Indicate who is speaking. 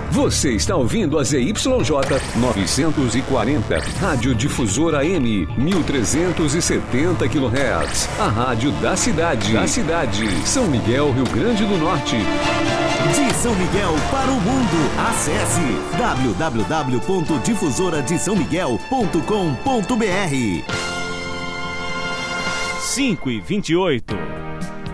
Speaker 1: Você está ouvindo a ZYJ 940, Rádio Difusora AM, 1370 kHz. A rádio da cidade. São Miguel, Rio Grande do Norte.
Speaker 2: De São Miguel para o mundo. Acesse www.difusoradesãomiguel.com.br.
Speaker 3: 5h28.